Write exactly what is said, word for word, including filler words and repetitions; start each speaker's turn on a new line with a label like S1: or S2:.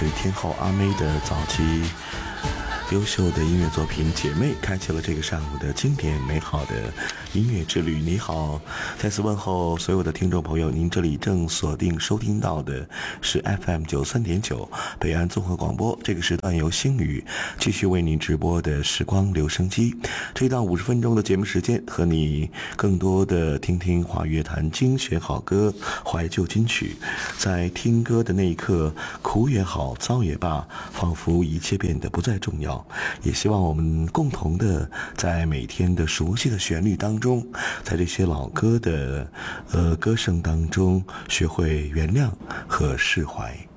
S1: 随天后阿妹的早期优秀的音乐作品《姐妹》开启了这个上午的经典美好的音乐之旅。你好，再次问候所有的听众朋友，您这里正锁定收听到的是 F M 九三点九北安综合广播，这个时段由星宇继续为您直播的时光留声机。这一档五十分钟的节目时间，和你更多的听听华乐坛精选好歌、怀旧金曲。在听歌的那一刻，苦也好，糟也罢，仿佛一切变得不再重要。也希望我们共同的在每天的熟悉的旋律当中，在这些老歌的呃歌声当中，学会原谅和释怀。